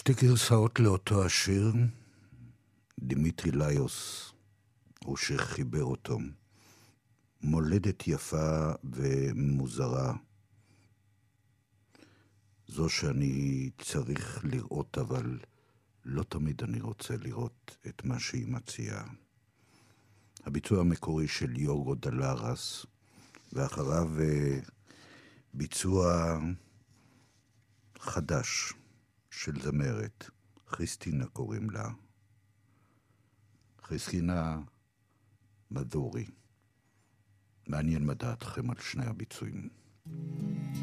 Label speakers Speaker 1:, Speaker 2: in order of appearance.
Speaker 1: שתי גרסאות לאותו השיר, דימיטרי ליוס הוא שחיבר אותו. מולדת יפה ומוזרה, זו שאני צריך לראות, אבל לא תמיד אני רוצה לראות את מה שהיא מציעה. הביצוע המקורי של יורגו דלרס, ואחריו ביצוע חדש של זמרת, חריסטינה קוראים לה. חריסטינה מדורי. מעניין מה דעתכם על שני הביצועים.